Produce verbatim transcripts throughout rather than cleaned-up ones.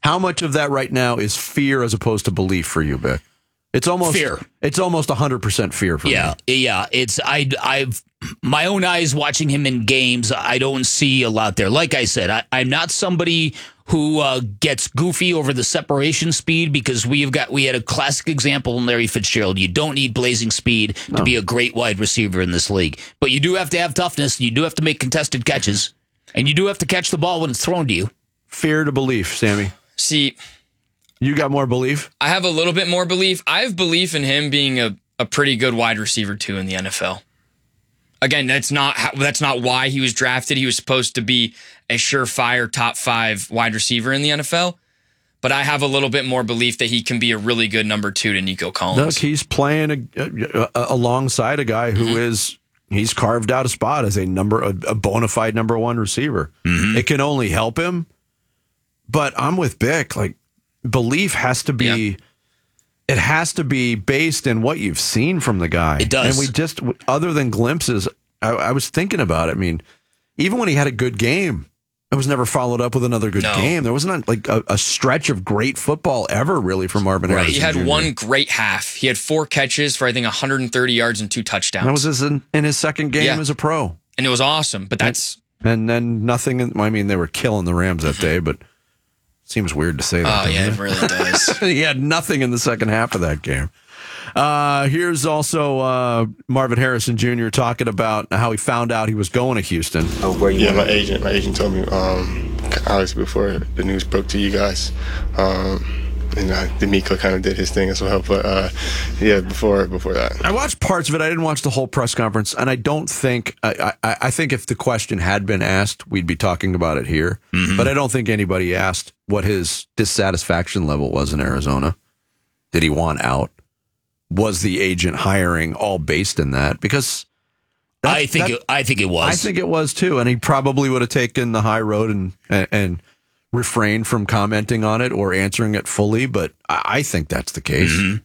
How much of that right now is fear as opposed to belief for you, Vic? It's almost fear. It's almost one hundred percent fear for yeah, me. Yeah, It's I, I've my own eyes watching him in games. I don't see a lot there. Like I said, I, I'm not somebody who uh, gets goofy over the separation speed because we've got we had a classic example in Larry Fitzgerald. You don't need blazing speed to No. be a great wide receiver in this league, but you do have to have toughness. And you do have to make contested catches, and you do have to catch the ball when it's thrown to you. Fear to belief, Sammy. See, you got more belief? I have a little bit more belief. I have belief in him being a, a pretty good wide receiver, too, in the N F L. Again, that's not how, that's not why he was drafted. He was supposed to be a surefire top five wide receiver in the N F L. But I have a little bit more belief that he can be a really good number two to Nico Collins. Look, he's playing a, a, alongside a guy who mm-hmm. is, he's carved out a spot as a number a, a bona fide number one receiver. Mm-hmm. It can only help him. But I'm with Bick. Like, belief has to be, yeah. it has to be based in what you've seen from the guy. It does. And we just, other than glimpses, I, I was thinking about it. I mean, even when he had a good game, it was never followed up with another good no. game. There wasn't like a, a stretch of great football ever really from Marvin right. Harrison He had Junior one great half. He had four catches for, I think, one hundred thirty yards and two touchdowns. And that was his, in, in his second game yeah. as a pro. And it was awesome. But that's... And then nothing, in, I mean, they were killing the Rams that day, but seems weird to say that. Oh, yeah, it? it really does. He had nothing in the second half of that game. Uh, here's also uh, Marvin Harrison Junior talking about how he found out he was going to Houston. Oh, where you yeah, my agent, my agent told me, um, obviously before the news broke to you guys, um, and uh, D'Amico kind of did his thing as well. But uh, yeah, before before that, I watched parts of it. I didn't watch the whole press conference, and I don't think I, I, I think if the question had been asked, we'd be talking about it here. Mm-hmm. But I don't think anybody asked what his dissatisfaction level was in Arizona. Did he want out? Was the agent hiring all based in that? Because that, I think that, it, I think it was. I think it was too, and he probably would have taken the high road and and, and refrained from commenting on it or answering it fully. But I, I think that's the case. Mm-hmm.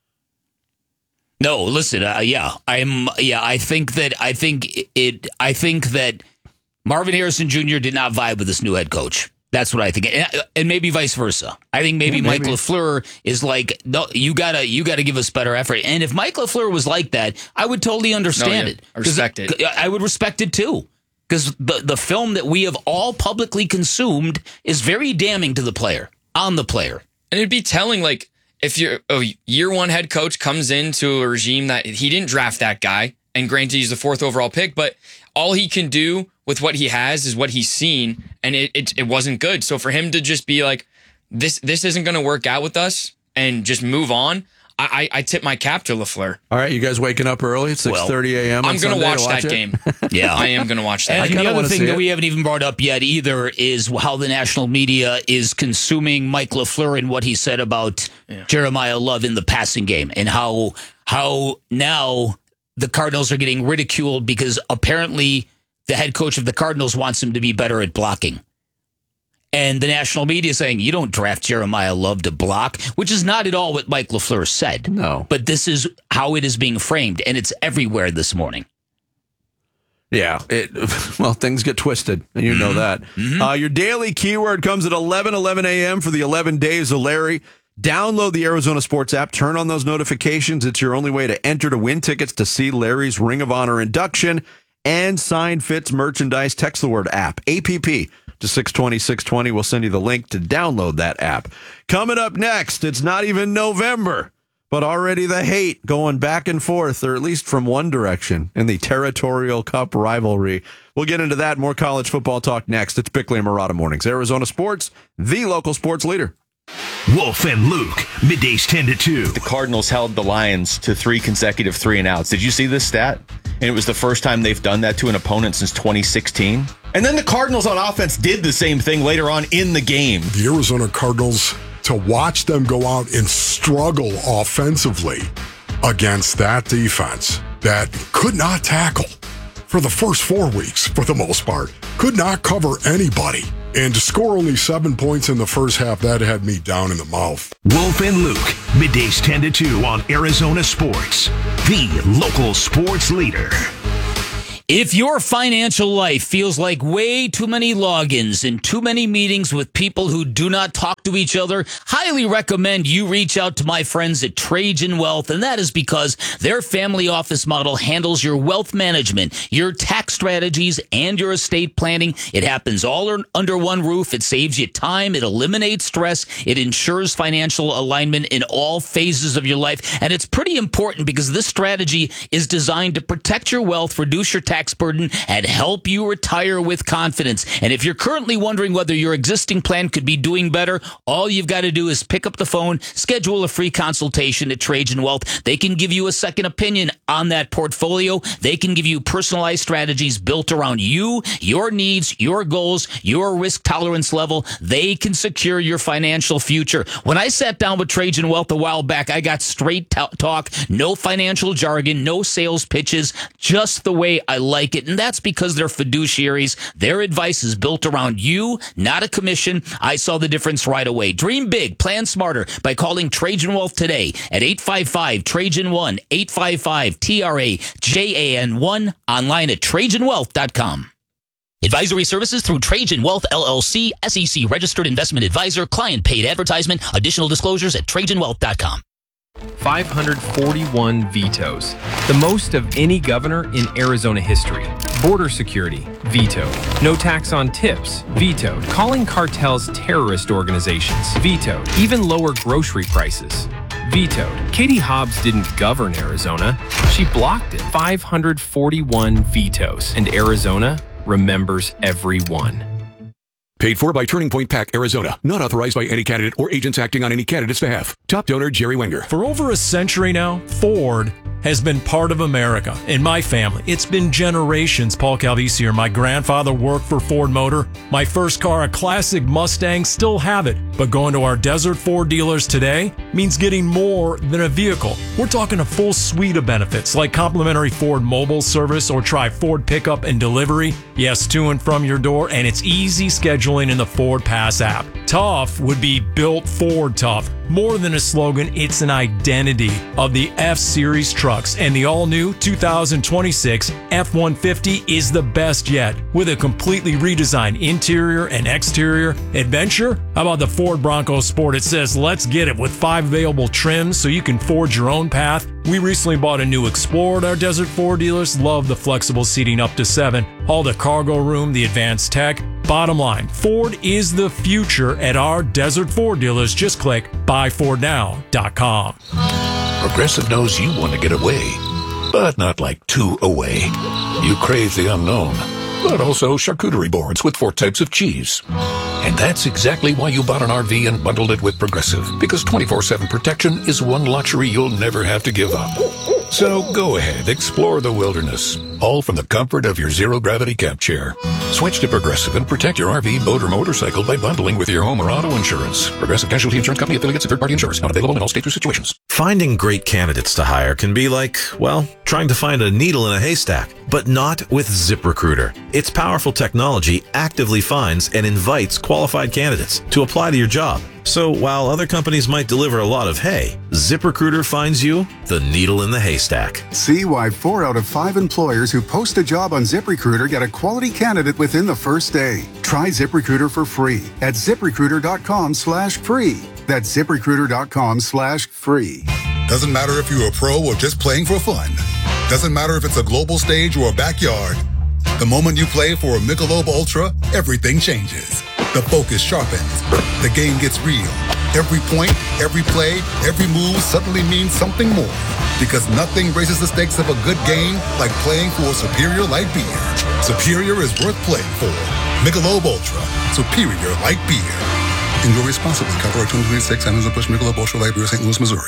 No, listen, uh, yeah, I'm, yeah, I think that I think it. I think that Marvin Harrison Junior did not vibe with this new head coach. That's what I think, and, and maybe vice versa. I think maybe, yeah, maybe. Mike LaFleur is like, no, you gotta, you gotta give us better effort. And if Mike LaFleur was like that, I would totally understand no, yeah, it. I respect it. I would respect it too, because the the film that we have all publicly consumed is very damning to the player, on the player, and it'd be telling. Like if you're a year one head coach comes into a regime that he didn't draft that guy, and granted he's the fourth overall pick, but all he can do with what he has is what he's seen, and it it, it wasn't good. So for him to just be like, this this isn't going to work out with us, and just move on, I, I, I tip my cap to LaFleur. All right, you guys waking up early at six thirty a.m. I'm going to watch that it? game. Yeah, I am going to watch that. And the other thing that it. we haven't even brought up yet either is how the national media is consuming Mike LaFleur and what he said about yeah. Jeremiah Love in the passing game, and how how now the Cardinals are getting ridiculed because apparently the head coach of the Cardinals wants him to be better at blocking. And the national media is saying, you don't draft Jeremiah Love to block, which is not at all what Mike LaFleur said. No. But this is how it is being framed, and it's everywhere this morning. Yeah. It, well, things get twisted, and you mm-hmm. know that. Mm-hmm. Uh, your daily keyword comes at eleven eleven a.m. for the eleven days of Larry. Download the Arizona Sports app. Turn on those notifications. It's your only way to enter to win tickets to see Larry's Ring of Honor induction and sign Fitz merchandise. Text the word app, A P P, to six twenty, six twenty. We'll send you the link to download that app. Coming up next, it's not even November, but already the hate going back and forth, or at least from one direction, in the Territorial Cup rivalry. We'll get into that. More college football talk next. It's Bickley and Marotta Mornings. Arizona Sports, the local sports leader. Wolf and Luke, middays ten to two. The Cardinals held the Lions to three consecutive three and outs. Did you see this stat? And it was the first time they've done that to an opponent since twenty sixteen. And then the Cardinals on offense did the same thing later on in the game. The Arizona Cardinals, to watch them go out and struggle offensively against that defense that could not tackle for the first four weeks, for the most part, could not cover anybody. And to score only seven points in the first half, that had me down in the mouth. Wolf and Luke, middays ten to two on Arizona Sports, the local sports leader. If your financial life feels like way too many logins and too many meetings with people who do not talk to each other, highly recommend you reach out to my friends at Trajan Wealth, and that is because their family office model handles your wealth management, your tax strategies, and your estate planning. It happens all under one roof. It saves you time. It eliminates stress. It ensures financial alignment in all phases of your life. And it's pretty important because this strategy is designed to protect your wealth, reduce your tax burden, and help you retire with confidence. And if you're currently wondering whether your existing plan could be doing better, all you've got to do is pick up the phone, schedule a free consultation at Trajan Wealth. They can give you a second opinion on that portfolio. They can give you personalized strategies built around you, your needs, your goals, your risk tolerance level. They can secure your financial future. When I sat down with Trajan Wealth a while back, I got straight t- talk, no financial jargon, no sales pitches, just the way I like it. And that's because they're fiduciaries. Their advice is built around you, not a commission. I saw the difference right away. Dream big, plan smarter by calling Trajan Wealth today at eight five five, Trajan one, eight five five, T R A J A N one, online at Trajan Wealth dot com. Advisory services through Trajan Wealth, L L C, S E C registered investment advisor, client paid advertisement. Additional disclosures at Trajan Wealth dot com. five hundred forty-one vetoes, the most of any governor in Arizona history. Border security, vetoed. No tax on tips, vetoed. Calling cartels terrorist organizations, vetoed. Even lower grocery prices, vetoed. Katie Hobbs didn't govern Arizona, she blocked it. five hundred forty-one vetoes, and Arizona remembers every one. Paid for by Turning Point PAC, Arizona. Not authorized by any candidate or agents acting on any candidate's behalf. Top donor, Jerry Wenger. For over a century now, Ford has been part of America. In my family, it's been generations. Paul Calvisi here. My grandfather worked for Ford Motor. My first car, a classic Mustang, still have it. But going to our Desert Ford dealers today means getting more than a vehicle. We're talking a full suite of benefits like complimentary Ford mobile service or try Ford pickup and delivery. Yes, to and from your door, and it's easy scheduling in the Ford Pass app. Tough would be built Ford tough. More than a slogan, it's an identity of the F-Series trucks, and the all-new two thousand twenty-six F one fifty is the best yet, with a completely redesigned interior and exterior. Adventure? How about the Ford Bronco Sport? It says, let's get it, with five available trims so you can forge your own path. We recently bought a new Explorer at our Desert Ford dealers. Love the flexible seating up to seven. All the cargo room, the advanced tech. Bottom line, Ford is the future at our Desert Ford dealers. Just click buy ford now dot com. Progressive knows you want to get away, but not like too away. You crave the unknown, but also charcuterie boards with four types of cheese. And that's exactly why you bought an R V and bundled it with Progressive, because twenty-four seven protection is one luxury you'll never have to give up. So go ahead, explore the wilderness, all from the comfort of your zero-gravity camp chair. Switch to Progressive and protect your R V, boat, or motorcycle by bundling with your home or auto insurance. Progressive Casualty Insurance Company, affiliates, and third-party insurers. Not available in all states or situations. Finding great candidates to hire can be like, well, trying to find a needle in a haystack, but not with ZipRecruiter. Its powerful technology actively finds and invites qualified candidates to apply to your job. So while other companies might deliver a lot of hay, ZipRecruiter finds you the needle in the haystack. See why four out of five employers who post a job on ZipRecruiter get a quality candidate within the first day. Try ZipRecruiter for free at ZipRecruiter.com slash free. That's ZipRecruiter.com slash free. Doesn't matter if you're a pro or just playing for fun. Doesn't matter if it's a global stage or a backyard. The moment you play for a Michelob Ultra, everything changes. The focus sharpens. The game gets real. Every point, every play, every move suddenly means something more. Because nothing raises the stakes of a good game like playing for a Superior Light Beer. Superior is worth playing for. Michelob Ultra. Superior Light Beer. Enjoy responsibly. Copyright twenty twenty-six. Anheuser-Busch Michelob Ultra Light Beer, Saint Louis, Missouri.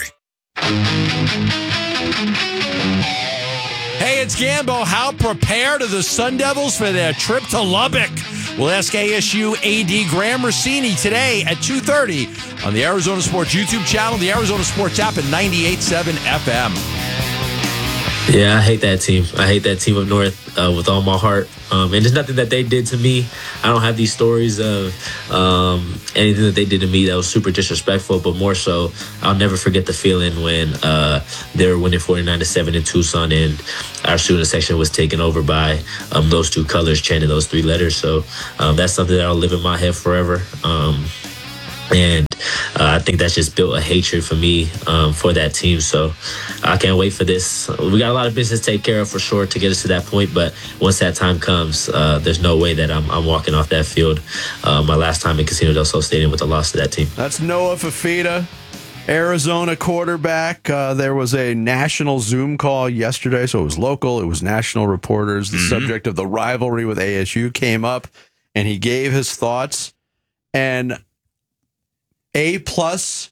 Hey, it's Gambo. How prepared are the Sun Devils for their trip to Lubbock? We'll ask A S U A D Graham Rossini today at two thirty on the Arizona Sports YouTube channel, the Arizona Sports app, at ninety-eight point seven F M. Yeah, I hate that team. I hate that team up north uh, with all my heart. Um, and there's nothing that they did to me. I don't have these stories of um, anything that they did to me that was super disrespectful, but more so, I'll never forget the feeling when uh, they were winning forty-nine to seven in Tucson and our student section was taken over by um, those two colors, chanting those three letters. So um, that's something that will live in my head forever. Um, And uh, I think that's just built a hatred for me um, for that team. So I can't wait for this. We got a lot of business to take care of for sure to get us to that point. But once that time comes, uh, there's no way that I'm, I'm walking off that field. Uh, my last time in Casino del Sol Stadium with a loss to that team. That's Noah Fifita, Arizona quarterback. Uh, there was a national Zoom call yesterday, so it was local. It was national reporters. The mm-hmm. subject of the rivalry with A S U came up, and he gave his thoughts. And A plus,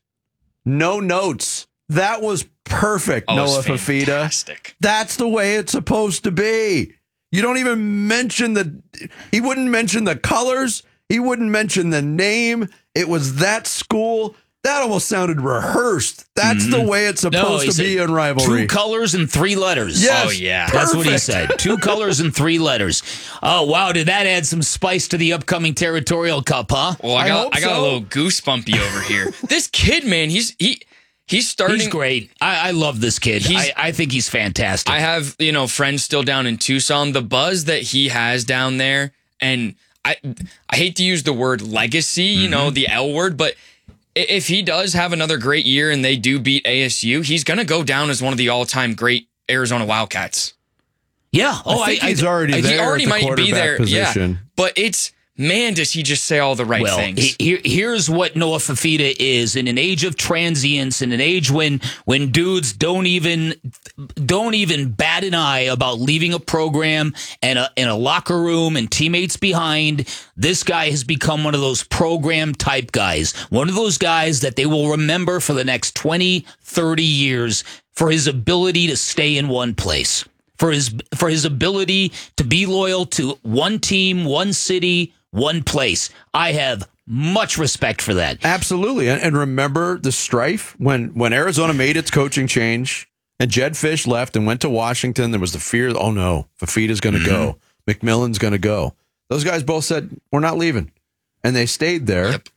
no notes. That was perfect, oh, Noah Fifita. That's the way it's supposed to be. You don't even mention the. He wouldn't mention the colors. He wouldn't mention the name. It was that school. That almost sounded rehearsed. That's mm-hmm. the way it's supposed no, to be in rivalry. Two colors and three letters. Yes, oh, yeah. That's perfect. what he said. Two colors and three letters. Oh, wow. Did that add some spice to the upcoming Territorial Cup, huh? Well, I got I, I got so. a little goosebumpy over here. This kid, man, he's he he's starting. He's great. I, I love this kid. I, I think he's fantastic. I have, you know, friends still down in Tucson. The buzz that he has down there, and I I hate to use the word legacy, you mm-hmm. know, the L word, but if he does have another great year and they do beat A S U, he's going to go down as one of the all-time great Arizona Wildcats. Yeah. Oh, I think I, he's already I, there. He already at the might be there. Position. Yeah. But it's, man, does he just say all the right well, things? He, here's what Noah Fifita is in an age of transience, in an age when when dudes don't even don't even bat an eye about leaving a program and a, and a locker room and teammates behind. This guy has become one of those program type guys, one of those guys that they will remember for the next twenty, thirty years for his ability to stay in one place, for his for his ability to be loyal to one team, one city, one place. I have much respect for that. Absolutely. And, and remember the strife when, when Arizona made its coaching change and Jedd Fisch left and went to Washington. There was the fear, oh no, Fifita's going to mm-hmm. go. McMillan's going to go. Those guys both said, we're not leaving. And they stayed there. Yep.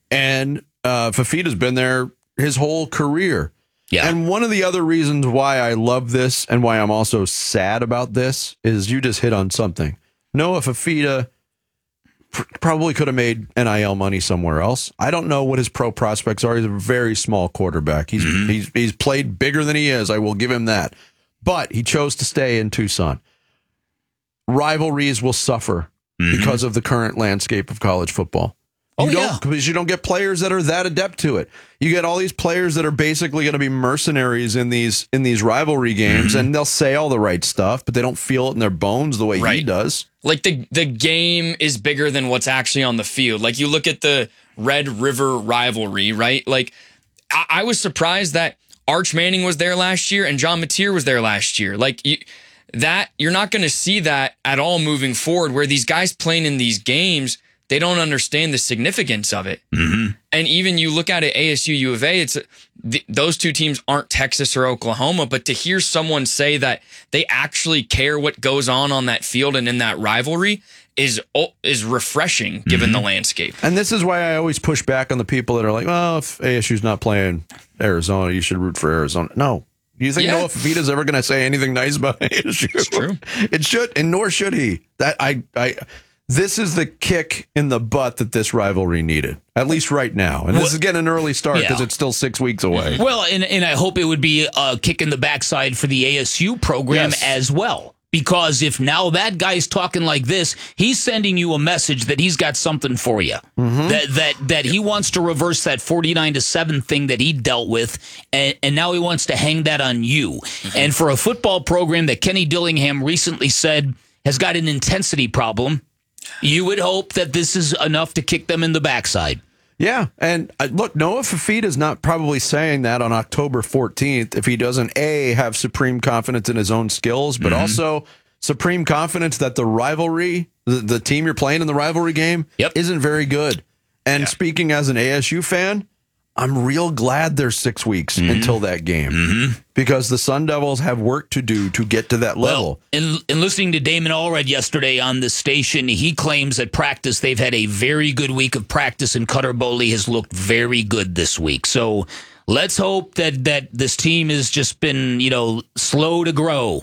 And uh, Fifita's been there his whole career. Yeah. And one of the other reasons why I love this and why I'm also sad about this is you just hit on something. Noah Fifita probably could have made N I L money somewhere else. I don't know what his pro prospects are. He's a very small quarterback. He's mm-hmm. he's he's played bigger than he is. I will give him that. But he chose to stay in Tucson. Rivalries will suffer mm-hmm. because of the current landscape of college football. You oh, don't, yeah. Because you don't get players that are that adept to it. You get all these players that are basically going to be mercenaries in these in these rivalry games, mm-hmm. and they'll say all the right stuff, but they don't feel it in their bones the way right. he does. Like the the game is bigger than what's actually on the field. Like you look at the Red River rivalry, right? Like I, I was surprised that Arch Manning was there last year and John Mateer was there last year. Like you, that, you're not going to see that at all moving forward. Where these guys playing in these games, they don't understand the significance of it. Mm-hmm. And even you look at it, A S U, U of A, it's th- those two teams aren't Texas or Oklahoma, but to hear someone say that they actually care what goes on on that field and in that rivalry is is refreshing given mm-hmm. the landscape. And this is why I always push back on the people that are like, well, if A S U's not playing Arizona, you should root for Arizona. No. Do you think yeah. Noah Fifita's ever going to say anything nice about A S U? It's true. It should, and nor should he. That I I... This is the kick in the butt that this rivalry needed, at least right now. And this is getting an early start because yeah. it's still six weeks away. Well, and, and I hope it would be a kick in the backside for the A S U program yes. as well. Because if now that guy's talking like this, he's sending you a message that he's got something for you. Mm-hmm. That that that he wants to reverse that forty-nine to seven thing that he dealt with, and, and now he wants to hang that on you. Mm-hmm. And for a football program that Kenny Dillingham recently said has got an intensity problem, you would hope that this is enough to kick them in the backside. Yeah, and uh, look, Noah Fifita is not probably saying that on October fourteenth if he doesn't, A, have supreme confidence in his own skills, but mm-hmm. also supreme confidence that the rivalry, the, the team you're playing in the rivalry game, yep. isn't very good. And yeah. speaking as an A S U fan, I'm real glad there's six weeks mm-hmm. until that game mm-hmm. because the Sun Devils have work to do to get to that level. Well, in, in listening to Damon Allred yesterday on the station, he claims at practice they've had a very good week of practice, and Cutter Boley has looked very good this week. So let's hope that, that this team has just been, you know, slow to grow,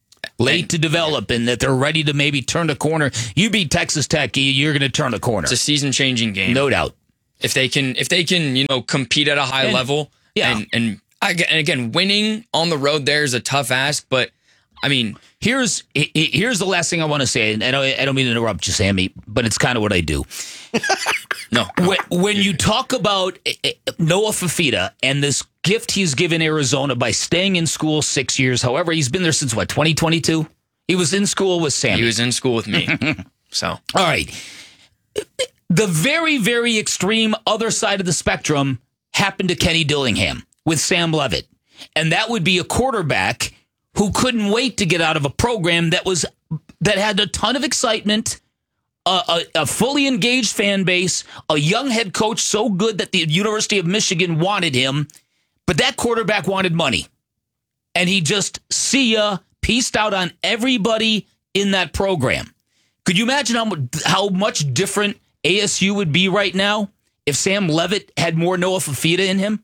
late to develop, and that they're ready to maybe turn the corner. You beat Texas Tech, you're going to turn the corner. It's a season-changing game. No doubt. If they can, if they can, you know, compete at a high And- level, yeah. and and, I, and again, winning on the road there is a tough ask. But I mean, Here's he- he- here's the last thing I want to say, and I don't, I don't mean to interrupt you, Sammy, but it's kind of what I do. no, When, when you talk about eh, eh, Noah Fafita and this gift he's given Arizona by staying in school six years, however, he's been there since what, twenty twenty-two? He was in school with Sammy. he was in school with me. So All right. The very, very extreme other side of the spectrum happened to Kenny Dillingham with Sam Levitt. And that would be a quarterback who couldn't wait to get out of a program that was that had a ton of excitement, a, a, a fully engaged fan base, a young head coach so good that the University of Michigan wanted him, but that quarterback wanted money. And he just, see ya, pieced out on everybody in that program. Could you imagine how, mu- how much different A S U would be right now if Sam Levitt had more Noah Fafita in him?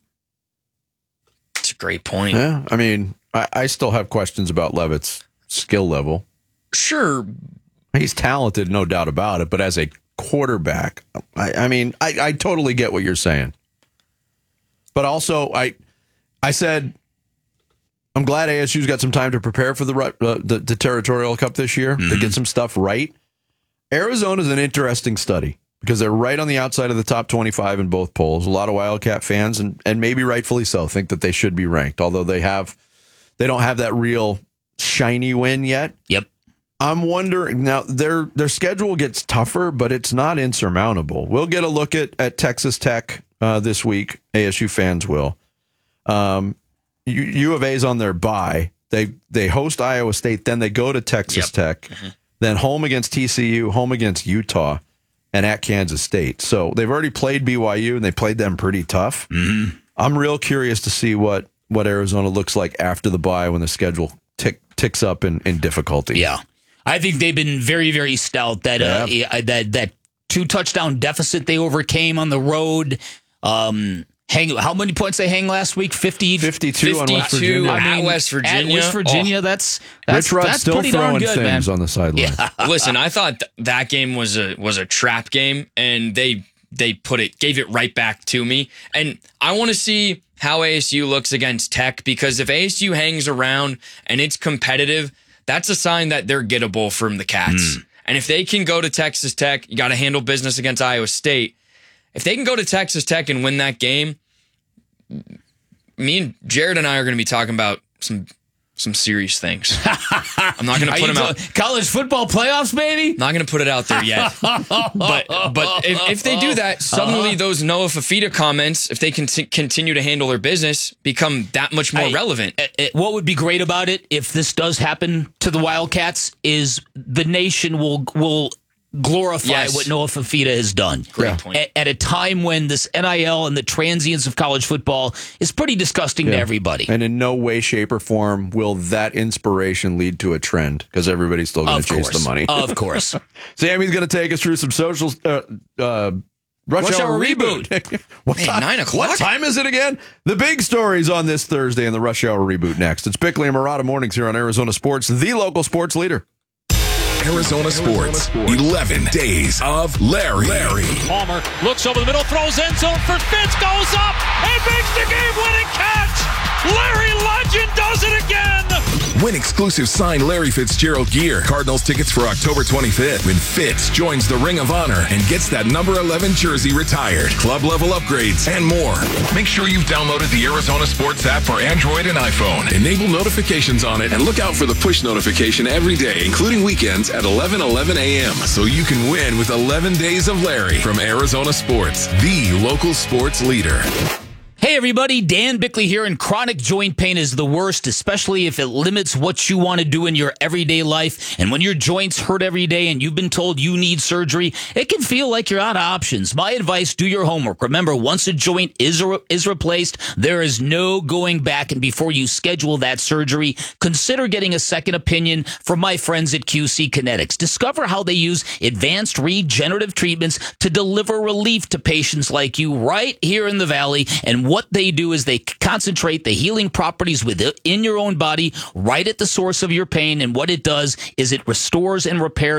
it's a great point. Yeah, I mean, I, I still have questions about Levitt's skill level. Sure, He's talented, no doubt about it, but as a quarterback, I, I mean, I, I totally get what you're saying. But also, I I said, I'm glad A S U's got some time to prepare for the uh, the, the Territorial Cup this year, to get some stuff right. Arizona's an interesting study because they're right on the outside of the top twenty-five in both polls. A lot of Wildcat fans, and, and maybe rightfully so, think that they should be ranked, although they have they don't have that real shiny win yet. Yep. I'm wondering now, their their schedule gets tougher, but it's not insurmountable. We'll get a look at, at Texas Tech uh, this week. A S U fans will. Um, U, U of A's on their bye. They they host Iowa State, then they go to Texas Tech, then home against T C U, home against Utah, and at Kansas State. So they've already played B Y U, and they played them pretty tough. Mm-hmm. I'm real curious to see what, what Arizona looks like after the bye when the schedule tick, ticks up in, in difficulty. Yeah. I think they've been very, very stout. That uh, yeah, that that two touchdown deficit they overcame on the road. Um, hang how many points they hang last week? fifty, fifty-two on West Virginia. at West Virginia. At West Virginia, Oh. that's that's, Rich Rod's that's still pretty darn throwing good, things man. on the sideline. Yeah. Listen, I thought th- that game was a was a trap game, and they they put it gave it right back to me. And I want to see how A S U looks against Tech, because if A S U hangs around and it's competitive, that's a sign that they're gettable from the Cats. Mm. And if they can go to Texas Tech, you got to handle business against Iowa State. If they can go to Texas Tech and win that game, me and Jared and I are going to be talking about some some serious things. I'm not going to Are put you them out. do- college football playoffs, baby. Not going to put it out there yet. but but if, if they do that, suddenly Uh-huh. those Noah Fafita comments, if they can t- continue to handle their business, become that much more I- relevant. it- it- what would be great about it if this does happen to the Wildcats is the nation will will glorify Yes. what Noah Fafita has done. Great Yeah. point. At, at a time when this N I L and the transience of college football is pretty disgusting to Yeah. everybody. And in no way, shape, or form will that inspiration lead to a trend, because everybody's still going Of to chase course. the money. Of course. Sammy's going to take us through some socials. Uh, uh, Rush, Rush Hour Hour Reboot. what, Man, time, nine o'clock? what time is it again? The big stories on this Thursday in the Rush Hour Reboot next. It's Bickley and Murata Mornings here on Arizona Sports, the local sports leader. Arizona Sports, eleven Days of Larry. Larry. Palmer looks over the middle, throws end zone for Fitz, goes up and makes the game-winning catch. Larry Legend does it again. Win exclusive signed Larry Fitzgerald gear. Cardinals tickets for October twenty-fifth when Fitz joins the Ring of Honor and gets that number eleven jersey retired. Club level upgrades and more. Make sure you've downloaded the Arizona Sports app for Android and iPhone. Enable notifications on it and look out for the push notification every day, including weekends at eleven eleven a.m. so you can win with eleven Days of Larry from Arizona Sports, the local sports leader. Hey everybody, Dan Bickley here, and chronic joint pain is the worst, especially if it limits what you want to do in your everyday life. And when your joints hurt every day and you've been told you need surgery, it can feel like you're out of options. My advice, do your homework. Remember, once a joint is re- is replaced, there is no going back. And before you schedule that surgery, consider getting a second opinion from my friends at Q C Kinetics. Discover how they use advanced regenerative treatments to deliver relief to patients like you right here in the Valley. And what they do is they concentrate the healing properties within your own body right at the source of your pain. And what it does is it restores and repairs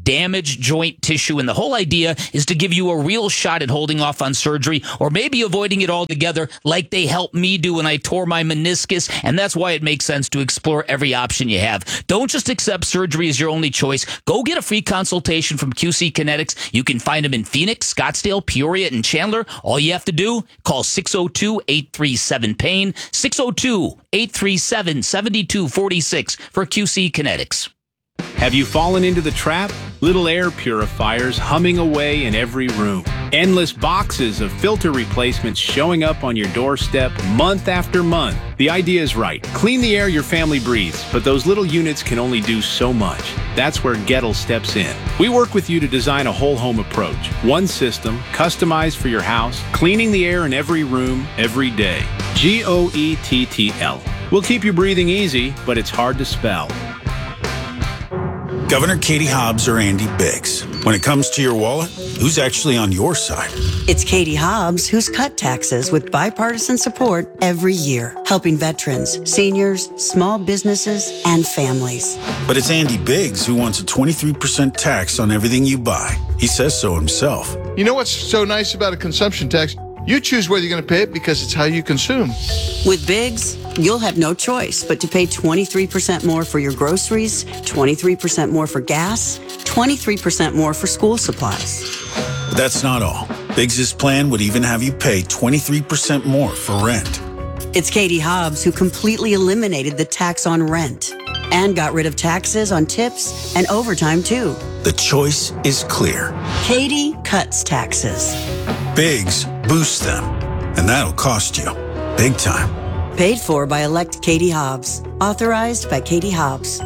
damaged joint tissue. And the whole idea is to give you a real shot at holding off on surgery or maybe avoiding it altogether like they helped me do when I tore my meniscus. And that's why it makes sense to explore every option you have. Don't just accept surgery as your only choice. Go get a free consultation from Q C Kinetics. You can find them in Phoenix, Scottsdale, Peoria, and Chandler. All you have to do, call six oh two, eight three seven, pain, six oh two, eight three seven, seven two four six for Q C Kinetics. Have you fallen into the trap? Little air purifiers humming away in every room. Endless boxes of filter replacements showing up on your doorstep month after month. The idea is right. Clean the air your family breathes, but those little units can only do so much. That's where Gettle steps in. We work with you to design a whole home approach. One system, customized for your house, cleaning the air in every room, every day. G O E T T L. We'll keep you breathing easy, but it's hard to spell. Governor Katie Hobbs or Andy Biggs. When it comes to your wallet, who's actually on your side? It's Katie Hobbs who's cut taxes with bipartisan support every year, helping veterans, seniors, small businesses, and families. But it's Andy Biggs who wants a twenty-three percent tax on everything you buy. He says so himself. You know what's so nice about a consumption tax? You choose whether you're going to pay it because it's how you consume. With Biggs, you'll have no choice but to pay twenty-three percent more for your groceries, twenty-three percent more for gas, twenty-three percent more for school supplies. But that's not all. Biggs' plan would even have you pay twenty-three percent more for rent. It's Katie Hobbs who completely eliminated the tax on rent and got rid of taxes on tips and overtime too. The choice is clear. Katie cuts taxes. Biggs boosts them, and that'll cost you big time. Paid for by elect Katie Hobbs. Authorized by Katie Hobbs.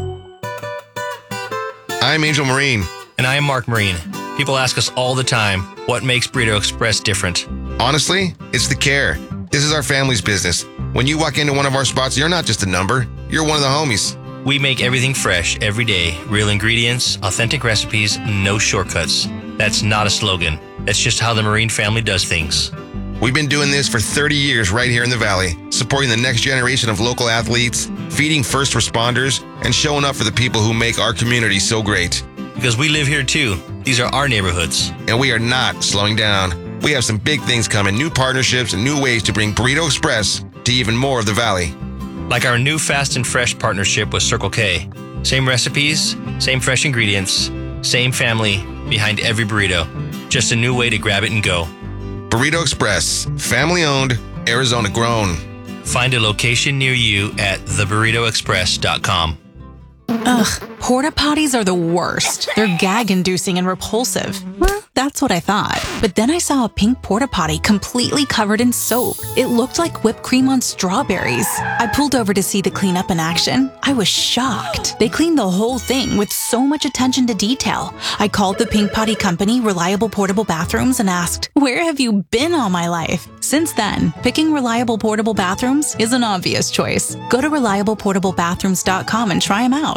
I'm Angel Marine. And I am Mark Marine. People ask us all the time, what makes Burrito Express different? Honestly, it's the care. This is our family's business. When you walk into one of our spots, you're not just a number. You're one of the homies. We make everything fresh every day. Real ingredients, authentic recipes, no shortcuts. That's not a slogan. That's just how the Marine family does things. We've been doing this for thirty years right here in the Valley, supporting the next generation of local athletes, feeding first responders, and showing up for the people who make our community so great. Because we live here too. These are our neighborhoods. And we are not slowing down. We have some big things coming, new partnerships and new ways to bring Burrito Express to even more of the Valley. Like our new Fast and Fresh partnership with Circle K. Same recipes, same fresh ingredients, same family behind every burrito. Just a new way to grab it and go. Burrito Express, family owned, Arizona grown. Find a location near you at the burrito express dot com. Ugh, porta potties are the worst. They're gag-inducing and repulsive. Well, that's what I thought. But then I saw a pink porta potty completely covered in soap. It looked like whipped cream on strawberries. I pulled over to see the cleanup in action. I was shocked. They cleaned the whole thing with so much attention to detail. I called the Pink Potty Company, Reliable Portable Bathrooms, and asked, "Where have you been all my life?" Since then, picking reliable portable bathrooms is an obvious choice. Go to reliable portable bathrooms dot com and try them out.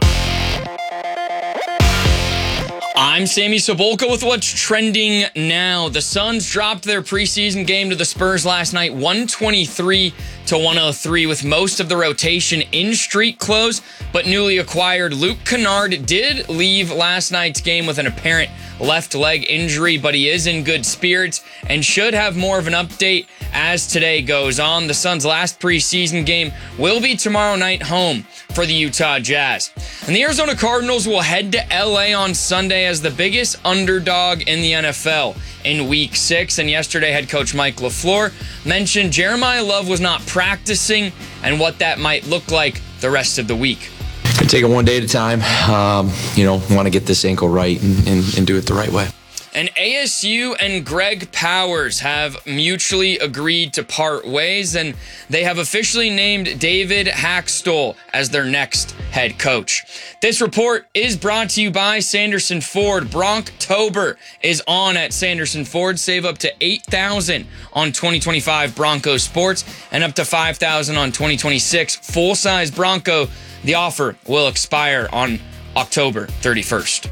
I'm Sammy Sobolka with what's trending now. The Suns dropped their preseason game to the Spurs last night, one twenty-three to one oh three, with most of the rotation in street clothes. But newly acquired Luke Kennard did leave last night's game with an apparent left leg injury, but he is in good spirits and should have more of an update as today goes on. The Suns' last preseason game will be tomorrow night home for the Utah Jazz. And the Arizona Cardinals will head to L A on Sunday as the biggest underdog in the N F L in week six. And yesterday, head coach Mike LaFleur mentioned Jeremiah Love was not practicing and what that might look like the rest of the week. I take it one day at a time. Um, you know, want to get this ankle right and, and, and do it the right way. And A S U and Greg Powers have mutually agreed to part ways, and they have officially named David Hackstall as their next head coach. This report is brought to you by Sanderson Ford. Bronctober is on at Sanderson Ford. Save up to eight thousand dollars on twenty twenty-five Bronco Sports and up to five thousand dollars on twenty twenty-six full-size Bronco. The offer will expire on October thirty-first.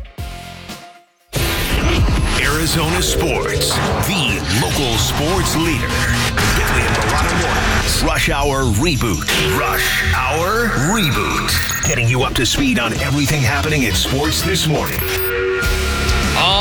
Arizona Sports, the local sports leader. Bentley and Barrata Mornings. Rush Hour Reboot. Rush Hour Reboot. Getting you up to speed on everything happening in sports this morning.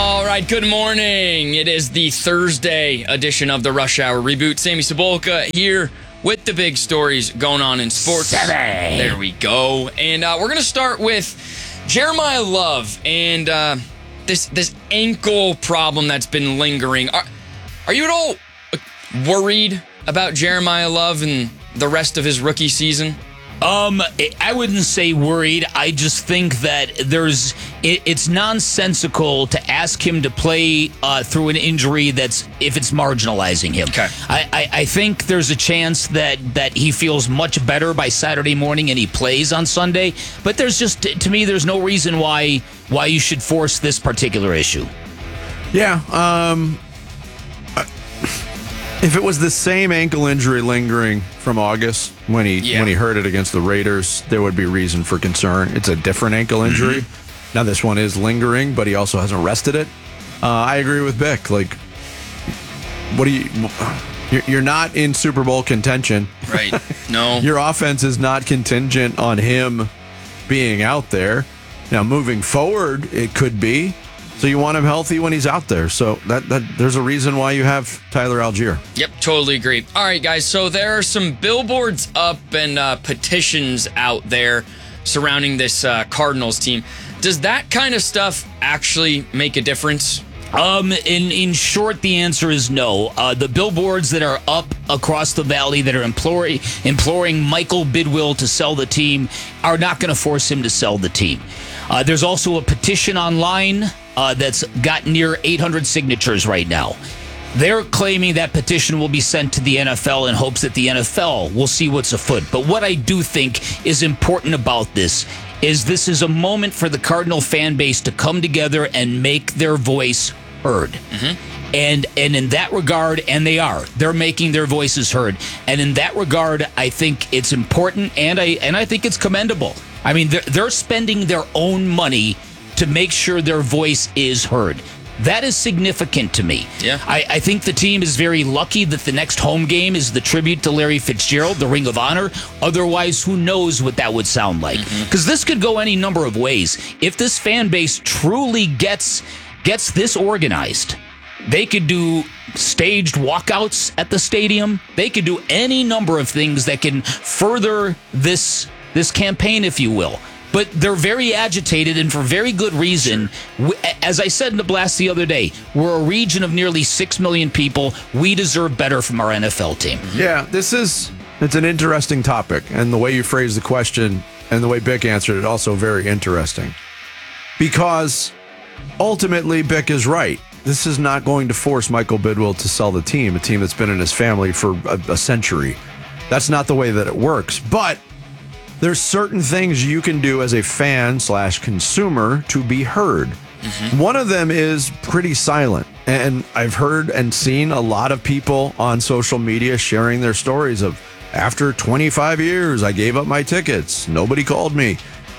All right, good morning. It is the Thursday edition of the Rush Hour Reboot. Sammy Cebulka here with the big stories going on in sports. Sammy. There we go. And uh, we're going to start with Jeremiah Love and uh, this this ankle problem that's been lingering. Are, are you at all worried about Jeremiah Love and the rest of his rookie season? Um, I wouldn't say worried. I just think that there's it, it's nonsensical to ask him to play uh, through an injury that's if it's marginalizing him. Okay. I, I, I think there's a chance that that he feels much better by Saturday morning and he plays on Sunday. But there's just to me there's no reason why why you should force this particular issue. Yeah. Um. If it was the same ankle injury lingering from August when he Yeah. when he hurt it against the Raiders, there would be reason for concern. It's a different ankle injury. Mm-hmm. Now this one is lingering, but he also hasn't rested it. Uh, I agree with Bick. Like, what do you? You're, you're not in Super Bowl contention, right? No, your offense is not contingent on him being out there. Now moving forward, it could be. So you want him healthy when he's out there. So that, that there's a reason why you have Tyler Algier. Yep, totally agree. All right, guys. So there are some billboards up and uh, petitions out there surrounding this uh, Cardinals team. Does that kind of stuff actually make a difference? Um, in in short, the answer is no. Uh, the billboards that are up across the valley that are imploring imploring Michael Bidwill to sell the team are not going to force him to sell the team. Uh, there's also a petition online uh, that's got near eight hundred signatures right now. They're claiming that petition will be sent to the N F L in hopes that the N F L will see what's afoot. But what I do think is important about this is this is a moment for the Cardinal fan base to come together and make their voice heard. Mm-hmm. And and in that regard, and they are, they're making their voices heard. And in that regard, I think it's important, and I and I think it's commendable. I mean, they're, they're spending their own money to make sure their voice is heard. That is significant to me. Yeah. I, I think the team is very lucky that the next home game is the tribute to Larry Fitzgerald, the Ring of Honor. Otherwise, who knows what that would sound like? Because mm-hmm. this could go any number of ways. If this fan base truly gets gets this organized, they could do staged walkouts at the stadium. They could do any number of things that can further this this campaign, if you will. But they're very agitated, and for very good reason. Sure. As I said in the blast the other day, we're a region of nearly six million people. We deserve better from our N F L team. Yeah, this is it's an interesting topic, and the way you phrased the question and the way Bick answered it also very interesting. Because ultimately, Bick is right. This is not going to force Michael Bidwill to sell the team, a team that's been in his family for a, a century. That's not the way that it works. But there's certain things you can do as a fan slash consumer to be heard. Mm-hmm. One of them is pretty silent. And I've heard and seen a lot of people on social media sharing their stories of, after twenty-five years, I gave up my tickets. Nobody called me.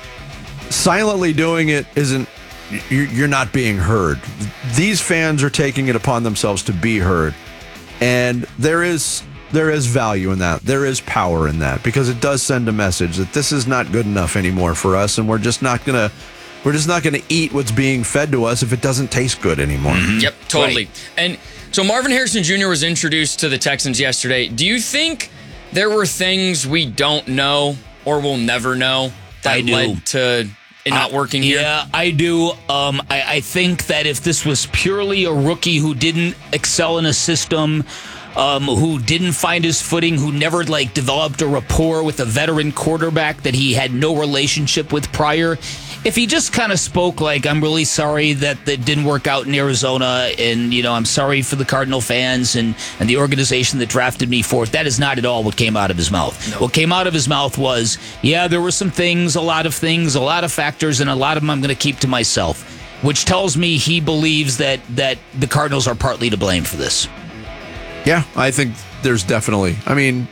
Silently doing it isn't, you're not being heard. These fans are taking it upon themselves to be heard. And there is there is value in that. There is power in that, because it does send a message that this is not good enough anymore for us, and we're just not gonna we're just not gonna eat what's being fed to us if it doesn't taste good anymore. Mm-hmm. Yep, totally. Right. And so Marvin Harrison Junior was introduced to the Texans yesterday. Do you think there were things we don't know or will never know that led to it not working uh, here? Yeah, I do. Um, I, I think that if this was purely a rookie who didn't excel in a system, um, who didn't find his footing, who never like developed a rapport with a veteran quarterback that he had no relationship with prior, if he just kind of spoke like, I'm really sorry that that didn't work out in Arizona, and, you know, I'm sorry for the Cardinal fans and, and the organization that drafted me for it, that is not at all what came out of his mouth. No. What came out of his mouth was, yeah, there were some things, a lot of things, a lot of factors, and a lot of them I'm going to keep to myself, which tells me he believes that that the Cardinals are partly to blame for this. Yeah, I think there's definitely, I mean,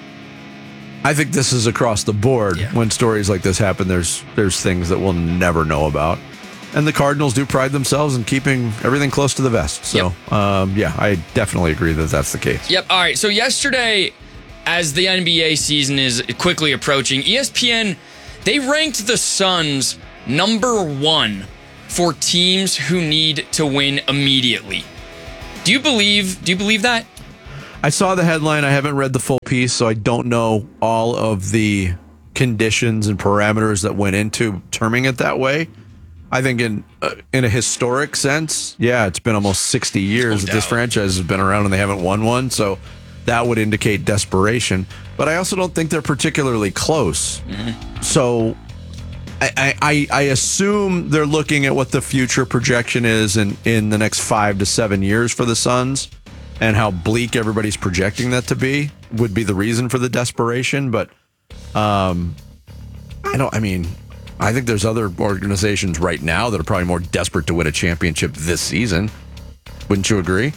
I think this is across the board. Yeah. When stories like this happen, there's there's things that we'll never know about. And the Cardinals do pride themselves in keeping everything close to the vest. So, yep. um, yeah, I definitely agree that that's the case. Yep. All right. So yesterday, as the N B A season is quickly approaching, E S P N, they ranked the Suns number one for teams who need to win immediately. Do you believe? Do you believe that? I saw the headline. I haven't read the full piece, so I don't know all of the conditions and parameters that went into terming it that way. I think in uh, in a historic sense, yeah, it's been almost sixty years that this franchise has been around and they haven't won one, so that would indicate desperation. But I also don't think they're particularly close. Mm-hmm. So I, I, I assume they're looking at what the future projection is in, in the next five to seven years for the Suns and how bleak everybody's projecting that to be would be the reason for the desperation. But um, I don't, I mean, I think there's other organizations right now that are probably more desperate to win a championship this season. Wouldn't you agree?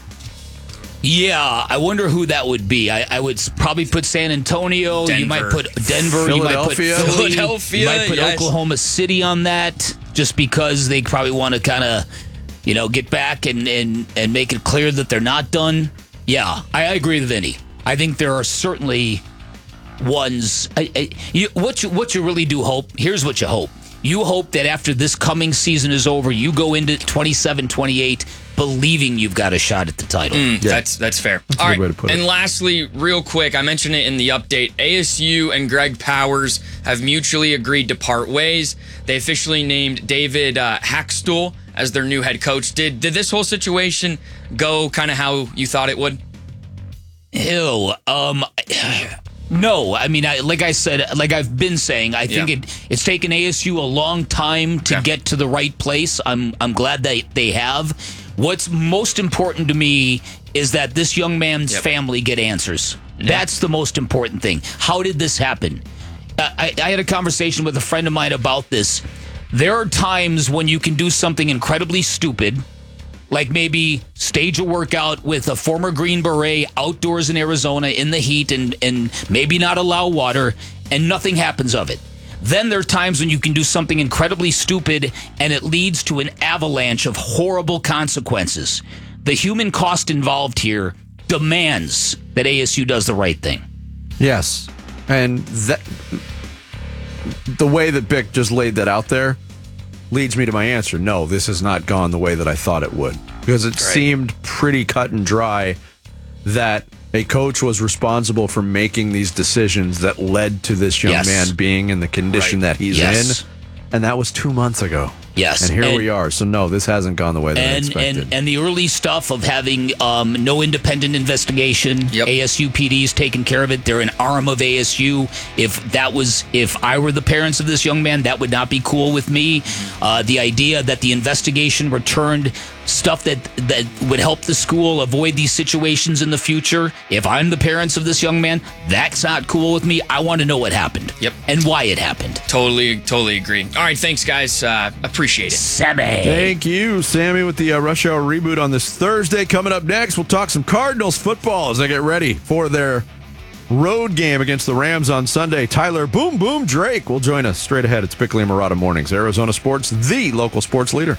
Yeah, I wonder who that would be. I, I would probably put San Antonio. Denver. You might put Denver. You might put Philly. Philadelphia. You might put yes. Oklahoma City on that, just because they probably want to kind of, you know, get back and, and, and make it clear that they're not done. Yeah, I, I agree with Vinny. I think there are certainly ones. I, I, you, what you what you really do hope. Here's what you hope. You hope that after this coming season is over, you go into twenty-seven twenty-eight believing you've got a shot at the title. Mm, yeah. That's that's fair. That's All a right. good way to put and it. lastly, real quick, I mentioned it in the update. A S U and Greg Powers have mutually agreed to part ways. They officially named David uh, Hackstuhl as their new head coach. Did did this whole situation go kind of how you thought it would? Ew. Um. No, I mean, I, like I said, like I've been saying, I think Yeah. it it's taken A S U a long time to Yeah. get to the right place. I'm I'm glad that they have. What's most important to me is that this young man's Yep. family get answers. That's the most important thing. How did this happen? I, I had a conversation with a friend of mine about this. There are times when you can do something incredibly stupid, like maybe stage a workout with a former Green Beret outdoors in Arizona in the heat and, and maybe not allow water, and nothing happens of it. Then there are times when you can do something incredibly stupid and it leads to an avalanche of horrible consequences. The human cost involved here demands that A S U does the right thing. Yes. And that the way that Bick just laid that out there leads me to my answer. No, this has not gone the way that I thought it would. Because it seemed pretty cut and dry that a coach was responsible for making these decisions that led to this young Yes. man being in the condition Right. that he's Yes. in. And that was two months ago. Yes. And here And- we are. So, no, this hasn't gone the way that I And, expected. and and the early stuff of having um, no independent investigation, A S U P D's taking care of it. They're an arm of A S U. If that was, if I were the parents of this young man, that would not be cool with me. Uh, the idea that the investigation returned stuff that that would help the school avoid these situations in the future. If I'm the parents of this young man, that's not cool with me. I want to know what happened. Yep. And why it happened. Totally, totally agree. All right, thanks, guys. Uh, appreciate it. Sammy. Thank you, Sammy, with the uh, Rush Hour reboot on this Thursday. Coming up next, we'll talk some Cardinals football as they get ready for their road game against the Rams on Sunday. Tyler Boom Boom Drake will join us straight ahead. It's Bickley and Murata Mornings. Arizona Sports, the local sports leader.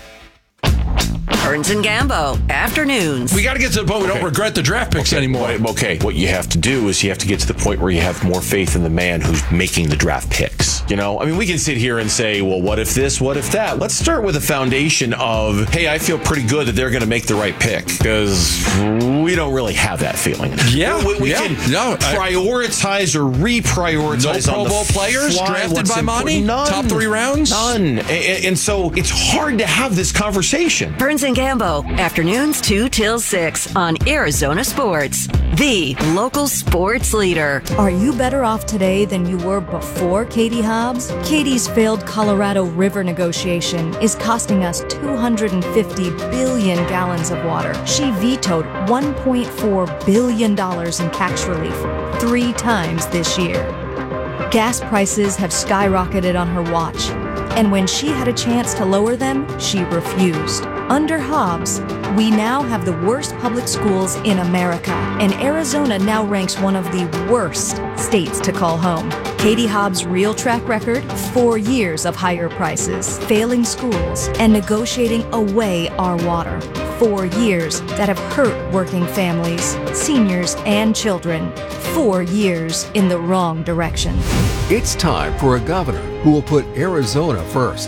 Burns and Gambo, afternoons. We got to get to the point we don't regret the draft picks anymore. Okay, what you have to do is you have to get to the point where you have more faith in the man who's making the draft picks. You know, I mean, we can sit here and say, well, what if this, what if that? Let's start with a foundation of, hey, I feel pretty good that they're going to make the right pick, because we don't really have that feeling. Yeah, we, we yeah. can No, I- prioritize or reprioritize. No Pro on the Bowl players fly drafted what's by important. Monty? None. Top three rounds? None. And, and so it's hard to have this conversation. Burns and Gambo, afternoons two till six on Arizona Sports, the local sports leader. Are you better off today than you were before Katie Hobbs? Katie's failed Colorado River negotiation is costing us two hundred fifty billion gallons of water. She vetoed one point four billion dollars in tax relief three times this year. Gas prices have skyrocketed on her watch, and when she had a chance to lower them, she refused. Under Hobbs, we now have the worst public schools in America, and Arizona now ranks one of the worst states to call home. Katie Hobbs' real track record? Four years of higher prices, failing schools, and negotiating away our water. Four years that have hurt working families, seniors, and children. Four years in the wrong direction. It's time for a governor who will put Arizona first.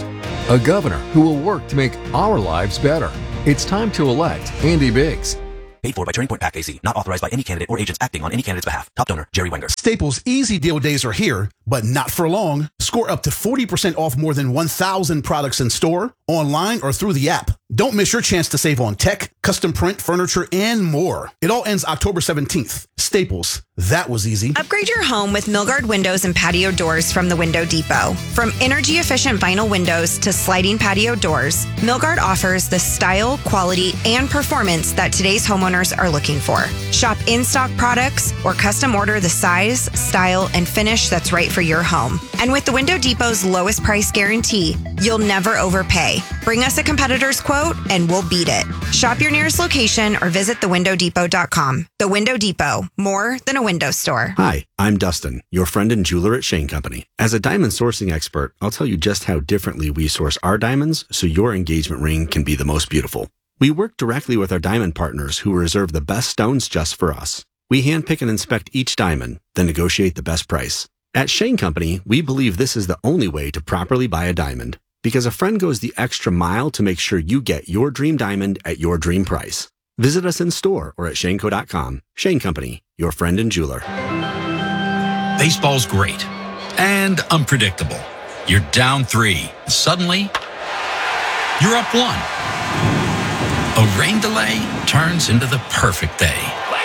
a governor who will work to make our lives better. It's time to elect Andy Biggs. Paid for by Turning Point PAC A C. Not authorized by any candidate or agents acting on any candidate's behalf. Top donor, Jerry Wenger. Staples Easy Deal days are here, but not for long. Score up to forty percent off more than one thousand products in store, online, or through the app. Don't miss your chance to save on tech, custom print, furniture, and more. It all ends October seventeenth. Staples. That was easy. Upgrade your home with Milgard windows and patio doors from the Window Depot. From energy-efficient vinyl windows to sliding patio doors, Milgard offers the style, quality, and performance that today's homeowners are looking for. Shop in-stock products or custom order the size, style, and finish that's right for your home. And with the Window Depot's lowest price guarantee, you'll never overpay. Bring us a competitor's quote and we'll beat it. Shop your nearest location or visit the window depot dot com. The Window Depot, more than a window store. Hi, I'm Dustin, your friend and jeweler at Shane Company. As a diamond sourcing expert, I'll tell you just how differently we source our diamonds so your engagement ring can be the most beautiful. We work directly with our diamond partners who reserve the best stones just for us. We handpick and inspect each diamond, then negotiate the best price. At Shane Company, we believe this is the only way to properly buy a diamond, because a friend goes the extra mile to make sure you get your dream diamond at your dream price. Visit us in store or at shane co dot com. Shane Company, your friend and jeweler. Baseball's great and unpredictable. You're down three. Suddenly, you're up one. A rain delay turns into the perfect day.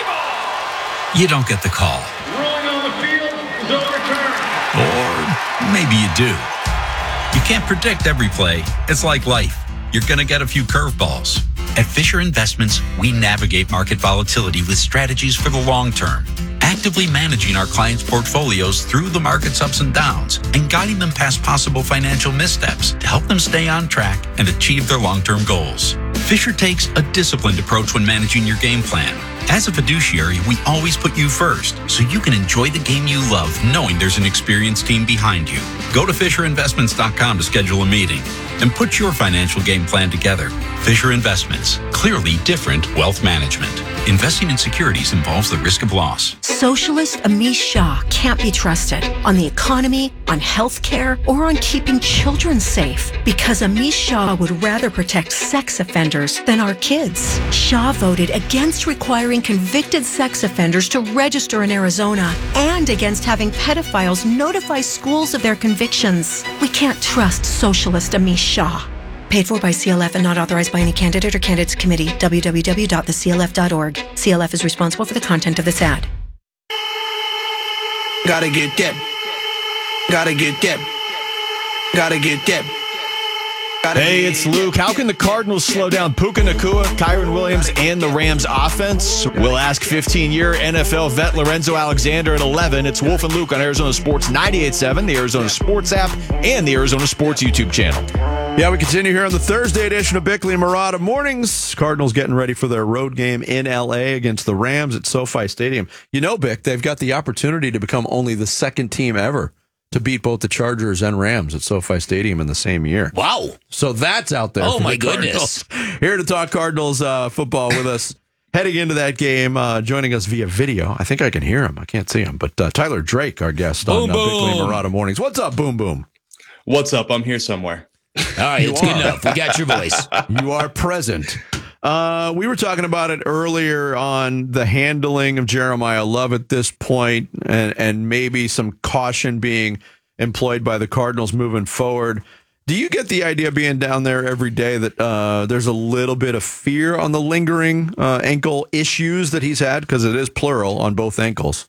You don't get the call. Rolling on the field is overturned. Or maybe you do. You can't predict every play. It's like life. You're going to get a few curveballs. At Fisher Investments, we navigate market volatility with strategies for the long term, actively managing our clients' portfolios through the market's ups and downs and guiding them past possible financial missteps to help them stay on track and achieve their long-term goals. Fisher takes a disciplined approach when managing your game plan. As a fiduciary, we always put you first, so you can enjoy the game you love knowing there's an experienced team behind you. Go to fisher investments dot com to schedule a meeting and put your financial game plan together. Fisher Investments, clearly different wealth management. Investing in securities involves the risk of loss. Socialist Amish Shah can't be trusted on the economy, on health care, or on keeping children safe, because Amish Shah would rather protect sex offenders than our kids. Shah voted against requiring convicted sex offenders to register in Arizona and against having pedophiles notify schools of their convictions. We can't trust Socialist Amish Shah. Paid for by C L F and not authorized by any candidate or candidates committee. w w w dot the c l f dot org. C L F is responsible for the content of this ad. Gotta get that. Gotta get that. Gotta get that. Hey, it's Luke. How can the Cardinals slow down Puka Nacua, Kyron Williams, and the Rams offense? We'll ask fifteen-year N F L vet Lorenzo Alexander at eleven. It's Wolf and Luke on Arizona Sports ninety-eight point seven, the Arizona Sports app, and the Arizona Sports YouTube channel. Yeah, we continue here on the Thursday edition of Bickley and Murata Mornings. Cardinals getting ready for their road game in L A against the Rams at SoFi Stadium. You know, Bick, they've got the opportunity to become only the second team ever to beat both the Chargers and Rams at SoFi Stadium in the same year. Wow. So that's out there. Oh, for my the goodness. Cardinals. Here to talk Cardinals uh, football with us. Heading into that game, uh, joining us via video. I think I can hear him. I can't see him. But uh, Tyler Drake, our guest boom, on uh, Bickley and boom. Murata Mornings. What's up, Boom Boom? What's up? I'm here somewhere. All right, it's good enough. We got your voice. You are present. Uh, we were talking about it earlier on the handling of Jeremiah Love at this point, and, and maybe some caution being employed by the Cardinals moving forward. Do you get the idea being down there every day that uh, there's a little bit of fear on the lingering uh, ankle issues that he's had? Because it is plural on both ankles.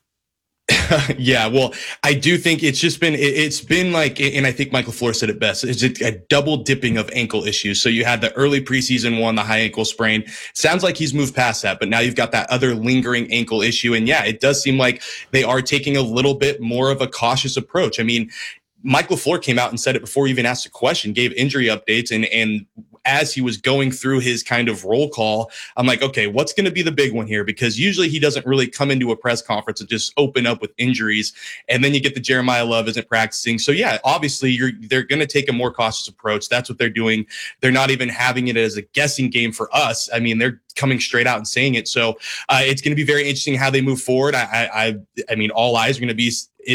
Yeah, well, I do think it's just been, it, it's been like, and I think Michael LaFleur said it best, it's a, a double dipping of ankle issues. So you had the early preseason one, the high ankle sprain. Sounds like he's moved past that, but now you've got that other lingering ankle issue. And yeah, it does seem like they are taking a little bit more of a cautious approach. I mean, Mike LaFleur came out and said it before he even asked a question, gave injury updates, and and as he was going through his kind of roll call, I'm like, okay, what's going to be the big one here? Because usually he doesn't really come into a press conference and just open up with injuries. And then you get the Jeremiah Love isn't practicing. So yeah, obviously you're, they're going to take a more cautious approach. That's what they're doing. They're not even having it as a guessing game for us. I mean, they're coming straight out and saying it. So uh, it's going to be very interesting how they move forward. I, I, I mean, all eyes are going to be it,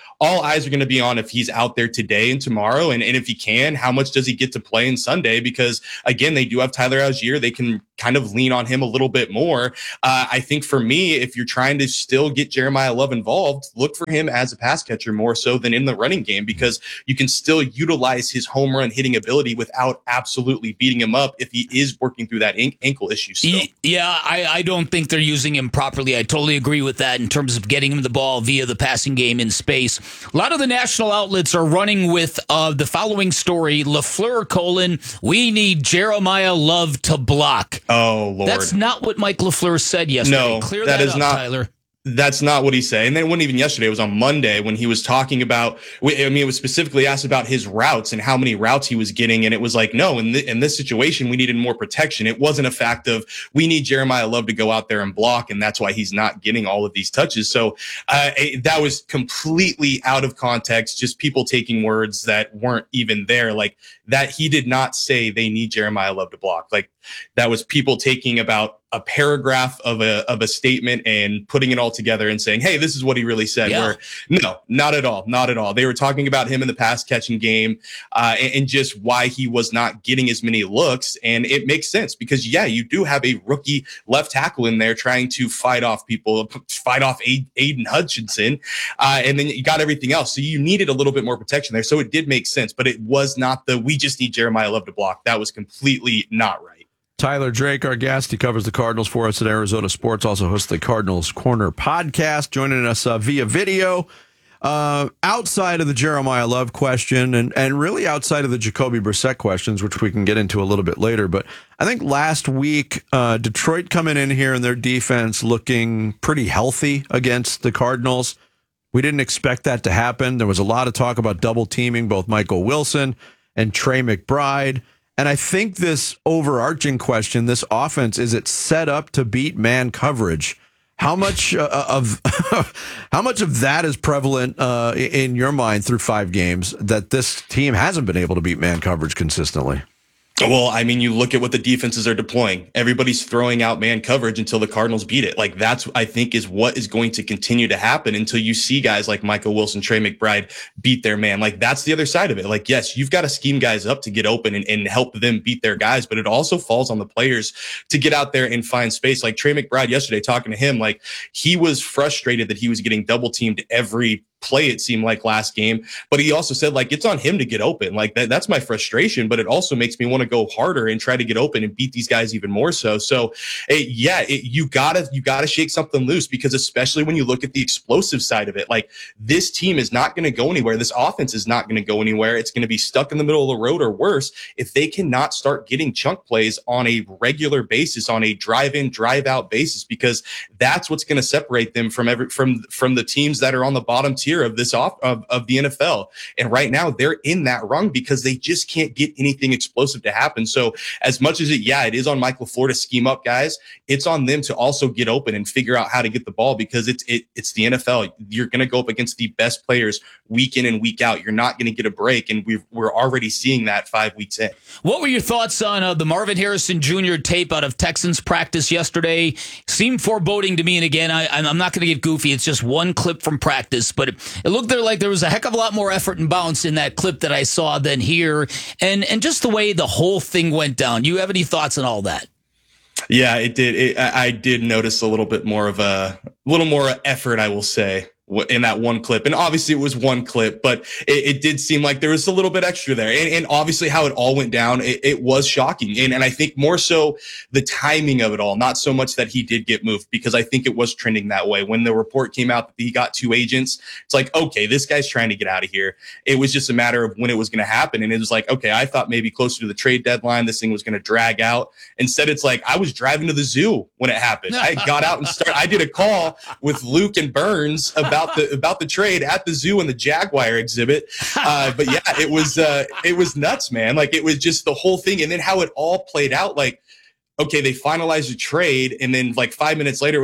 all eyes are going to be on if he's out there today and tomorrow. And, and if he can, how much does he get to play in Sunday? Because again, they do have Tyler Algier. They can kind of lean on him a little bit more. Uh, I think for me, if you're trying to still get Jeremiah Love involved, look for him as a pass catcher more so than in the running game, because you can still utilize his home run hitting ability without absolutely beating him up if he is working through that ankle issue still. Yeah, I, I don't think they're using him properly. I totally agree with that in terms of getting him the ball via the passing game in space. A lot of the national outlets are running with uh, the following story: LaFleur colon, we need Jeremiah Love to block. Oh, Lord. That's not what Mike LaFleur said yesterday. No, Clear that that is up, not. Tyler. That's not what he said. And then it wasn't even yesterday. It was on Monday when he was talking about, I mean, it was specifically asked about his routes and how many routes he was getting. And it was like, no, in, th- in this situation, we needed more protection. It wasn't a fact of we need Jeremiah Love to go out there and block. And that's why he's not getting all of these touches. So uh, it, that was completely out of context. Just people taking words that weren't even there. Like that, he did not say they need Jeremiah Love to block. Like that was people taking about a paragraph of a of a statement and putting it all together and saying, hey, this is what he really said. Yeah. Where no, not at all. Not at all. They were talking about him in the pass catching game uh, and, and just why he was not getting as many looks. And it makes sense because, yeah, you do have a rookie left tackle in there trying to fight off people, fight off Aiden Hutchinson. Uh, and then you got everything else. So you needed a little bit more protection there. So it did make sense, but it was not the we just need Jeremiah Love to block. That was completely not right. Tyler Drake, our guest, he covers the Cardinals for us at Arizona Sports, also hosts the Cardinals Corner podcast, joining us uh, via video. Uh, outside of the Jeremiah Love question and, and really outside of the Jacoby Brissett questions, which we can get into a little bit later. But I think last week, uh, Detroit coming in here and their defense looking pretty healthy against the Cardinals. We didn't expect that to happen. There was a lot of talk about double teaming both Michael Wilson and Trey McBride. And I think this overarching question, this offense, is it set up to beat man coverage? How much uh, of how much of that is prevalent uh, in your mind through five games that this team hasn't been able to beat man coverage consistently? Well, I mean, you look at what the defenses are deploying. Everybody's throwing out man coverage until the Cardinals beat it. Like that's, I think, is what is going to continue to happen until you see guys like Michael Wilson, Trey McBride beat their man. Like that's the other side of it. Like, yes, you've got to scheme guys up to get open and, and help them beat their guys, but it also falls on the players to get out there and find space. Like Trey McBride yesterday, talking to him, like he was frustrated that he was getting double teamed every play, it seemed like last game, but he also said like it's on him to get open. Like that, that's my frustration, but it also makes me want to go harder and try to get open and beat these guys even more so. So it, yeah, it, you gotta you gotta shake something loose, because especially when you look at the explosive side of it, like this team is not going to go anywhere. This offense is not going to go anywhere. It's going to be stuck in the middle of the road or worse if they cannot start getting chunk plays on a regular basis, on a drive in, drive out basis, because that's what's going to separate them from every from from the teams that are on the bottom tier of this off of, of the N F L. And right now they're in that rung because they just can't get anything explosive to happen. So as much as it, yeah, it is on Mike LaFleur to scheme up guys, it's on them to also get open and figure out how to get the ball, because it's, it, it's the N F L. You're going to go up against the best players week in and week out. You're not going to get a break. And we've, we're already seeing that five weeks in. What were your thoughts on uh, the Marvin Harrison Junior tape out of Texans practice yesterday? Seemed foreboding to me. And again, I, I'm not going to get goofy. It's just one clip from practice, but it, it looked there like there was a heck of a lot more effort and bounce in that clip that I saw than here. And, and just the way the whole thing went down. You have any thoughts on all that? Yeah, it did. It, I did notice a little bit more of a, a little more effort, I will say, in that one clip. And obviously it was one clip, but it, it did seem like there was a little bit extra there. And, and obviously how it all went down, it, it was shocking. And, and I think more so the timing of it all, not so much that he did get moved, because I think it was trending that way. When the report came out that he got two agents, it's like, okay, this guy's trying to get out of here. It was just a matter of when it was going to happen. And it was like, okay, I thought maybe closer to the trade deadline, this thing was going to drag out. Instead, it's like, I was driving to the zoo when it happened. I got out and started, I did a call with Luke and Burns about about the about the trade at the zoo and the Jaguar exhibit. Uh, but yeah, it was uh, it was nuts, man. Like it was just the whole thing, and then how it all played out. Like, okay, they finalized the trade, and then like five minutes later, it was like,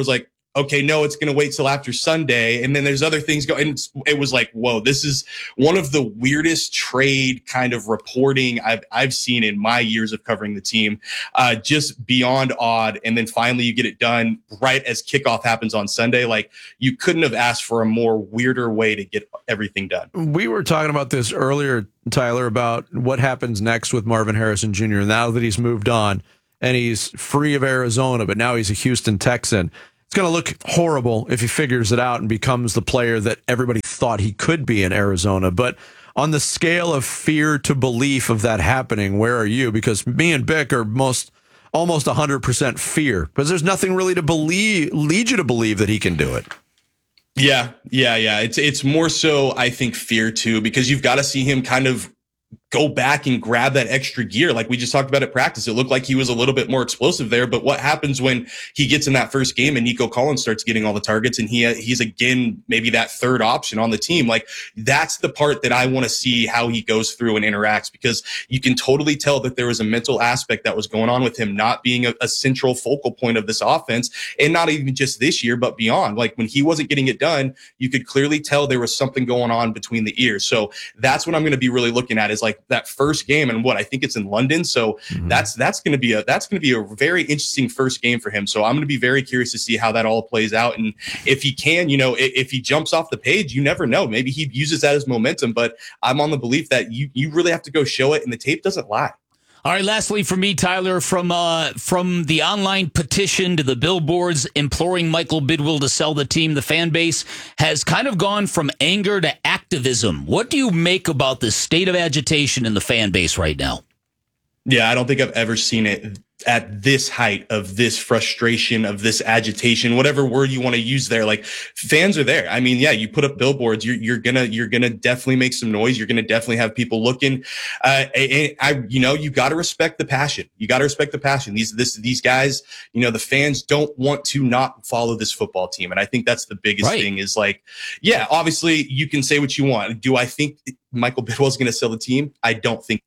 okay, no, it's going to wait till after Sunday. And then there's other things going. And it was like, whoa, this is one of the weirdest trade kind of reporting I've I've seen in my years of covering the team. Uh, just beyond odd. And then finally you get it done right as kickoff happens on Sunday. Like, you couldn't have asked for a more weirder way to get everything done. We were talking about this earlier, Tyler, about what happens next with Marvin Harrison Junior Now that he's moved on and he's free of Arizona, but now he's a Houston Texan. It's going to look horrible if he figures it out and becomes the player that everybody thought he could be in Arizona. But on the scale of fear to belief of that happening, where are you? Because me and Bick are most almost one hundred percent fear, because there's nothing really to believe, lead you to believe that he can do it. Yeah, yeah, yeah. It's it's more so, I think, fear too, because you've got to see him kind of go back and grab that extra gear. Like we just talked about at practice, it looked like he was a little bit more explosive there. But what happens when he gets in that first game and Nico Collins starts getting all the targets and he he's again maybe that third option on the team? Like, that's the part that I want to see how he goes through and interacts, because you can totally tell that there was a mental aspect that was going on with him not being a, a central focal point of this offense, and not even just this year, but beyond. Like, when he wasn't getting it done, you could clearly tell there was something going on between the ears. So that's what I'm going to be really looking at, is like that first game. And what I think it's in London. So mm-hmm. that's, that's going to be a, that's going to be a very interesting first game for him. So I'm going to be very curious to see how that all plays out. And if he can, you know, if, if he jumps off the page, you never know, maybe he uses that as momentum, but I'm on the belief that you, you really have to go show it, and the tape doesn't lie. All right, lastly for me, Tyler, from uh, from the online petition to the billboards imploring Michael Bidwill to sell the team, the fan base has kind of gone from anger to activism. What do you make about the state of agitation in the fan base right now? Yeah, I don't think I've ever seen it at this height of this frustration, of this agitation, whatever word you want to use there. Like, fans are there. I mean, yeah, you put up billboards, you're, you're gonna, you're gonna definitely make some noise. You're gonna definitely have people looking. Uh, and I, you know, you got to respect the passion. You got to respect the passion. These, this, these guys, you know, the fans don't want to not follow this football team. And I think that's the biggest right. thing is like, yeah, obviously you can say what you want. Do I think Michael Bidwill is going to sell the team? I don't think.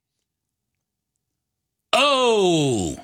Oh,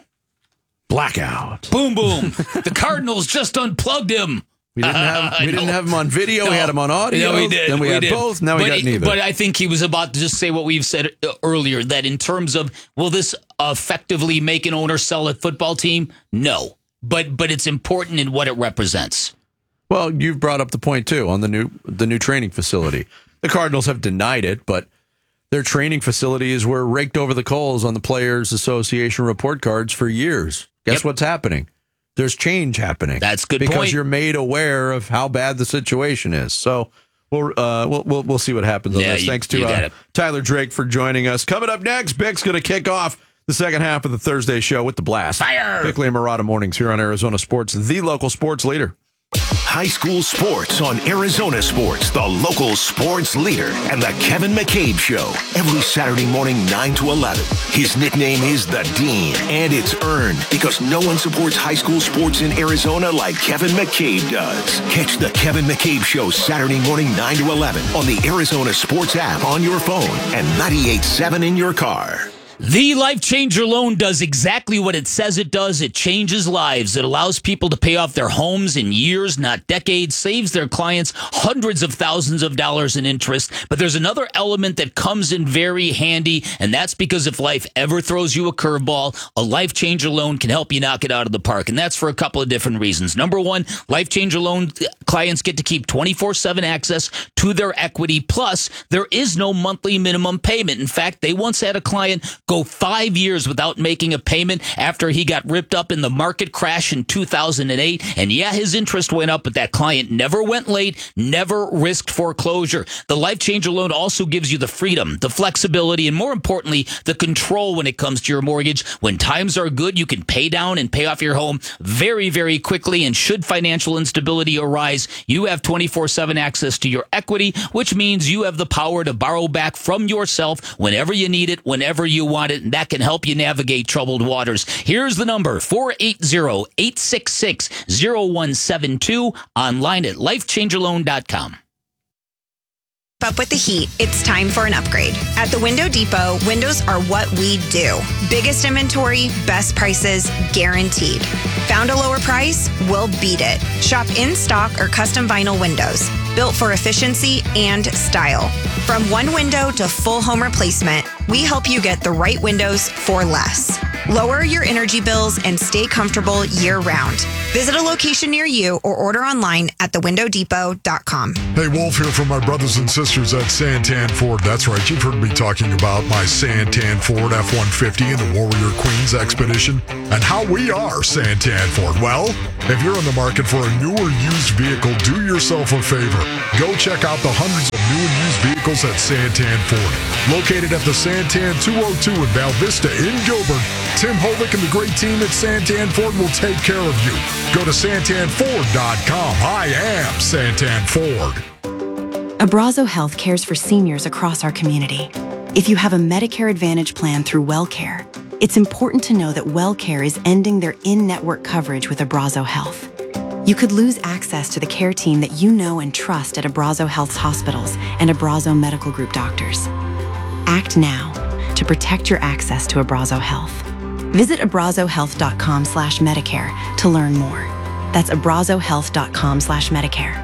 blackout. Boom, boom. The Cardinals just unplugged him. We didn't have we didn't have him on video. No. We had him on audio. No, we did. Then we, we had did. both. Now we but got neither. But I think he was about to just say what we've said earlier, that in terms of, will this effectively make an owner sell a football team? No. But but it's important in what it represents. Well, you've brought up the point, too, on the new the new training facility. The Cardinals have denied it, but their training facilities were raked over the coals on the Players Association report cards for years. Guess yep. what's happening? There's change happening. That's a good because point. Because you're made aware of how bad the situation is. So we'll uh, we'll, we'll we'll see what happens on yeah, this. You, Thanks to uh, Tyler Drake for joining us. Coming up next, Bick's going to kick off the second half of the Thursday show with the blast. Fire! Bickley and Marotta mornings here on Arizona Sports, the local sports leader. High school sports on Arizona Sports, the local sports leader, and the Kevin McCabe Show. Every Saturday morning, nine to eleven. His nickname is The Dean, and it's earned because no one supports high school sports in Arizona like Kevin McCabe does. Catch the Kevin McCabe Show Saturday morning, nine to eleven on the Arizona Sports app on your phone and ninety-eight point seven in your car. The Life Changer loan does exactly what it says it does. It changes lives. It allows people to pay off their homes in years, not decades, saves their clients hundreds of thousands of dollars in interest. But there's another element that comes in very handy, and that's because if life ever throws you a curveball, a Life Changer loan can help you knock it out of the park. And that's for a couple of different reasons. Number one, Life Changer loan clients get to keep twenty-four seven access to their equity. Plus, there is no monthly minimum payment. In fact, they once had a client go five years without making a payment after he got ripped up in the market crash in two thousand eight. And yeah, his interest went up, but that client never went late, never risked foreclosure. The Life Changer loan also gives you the freedom, the flexibility, and more importantly, the control when it comes to your mortgage. When times are good, you can pay down and pay off your home very, very quickly. And should financial instability arise, you have twenty-four seven access to your equity, which means you have the power to borrow back from yourself whenever you need it, whenever you want it, and that can help you navigate troubled waters. Here's the number, four eight zero, eight six six, zero one seven two, online at life changer loan dot com. Up with the heat, it's time for an upgrade. At the Window Depot, windows are what we do. Biggest inventory, best prices, guaranteed. Found a lower price? We'll beat it. Shop in stock or custom vinyl windows, built for efficiency and style. From one window to full home replacement, we help you get the right windows for less. Lower your energy bills and stay comfortable year-round. Visit a location near you or order online at the window depot dot com. Hey, Wolf here from my brothers and sisters at Santan Ford. That's right, you've heard me talking about my Santan Ford F one fifty and the Warrior Queens Expedition and how we are Santan Ford. Well, if you're in the market for a new or used vehicle, do yourself a favor. Go check out the hundreds of new and used vehicles at Santan Ford. Located at the Santan two oh two in Val Vista in Gilbert, Tim Hovick and the great team at Santan Ford will take care of you. Go to santan ford dot com. I am Santan Ford. Abrazo Health cares for seniors across our community. If you have a Medicare Advantage plan through WellCare, it's important to know that WellCare is ending their in-network coverage with Abrazo Health. You could lose access to the care team that you know and trust at Abrazo Health's hospitals and Abrazo Medical Group doctors. Act now to protect your access to Abrazo Health. Visit abrazo health dot com slash Medicare to learn more. That's abrazo health dot com slash Medicare.